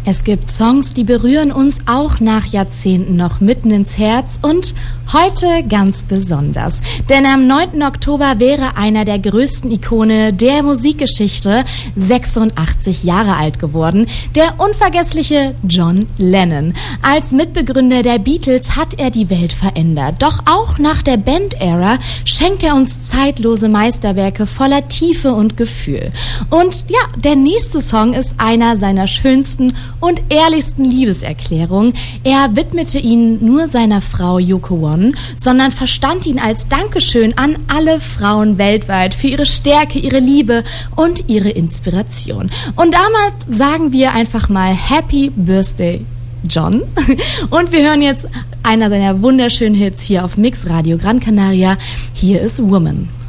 Es gibt Songs, die berühren uns auch nach Jahrzehnten noch mitten ins Herz und heute ganz besonders. Denn am 9. Oktober wäre einer der größten Ikone der Musikgeschichte 86 Jahre alt geworden, der unvergessliche John Lennon. Als Mitbegründer der Beatles hat er die Welt verändert. Doch auch nach der Band-Ära schenkt er uns zeitlose Meisterwerke voller Tiefe und Gefühl. Und ja, der nächste Song ist einer seiner schönsten und ehrlichsten Liebeserklärungen. Er widmete ihn nur seiner Frau Yoko Ono, sondern verstand ihn als Dankeschön an alle Frauen weltweit für ihre Stärke, ihre Liebe und ihre Inspiration. Und damit sagen wir einfach mal Happy Birthday, John. Und wir hören jetzt einer seiner wunderschönen Hits hier auf Mix Radio Gran Canaria. Hier ist Woman.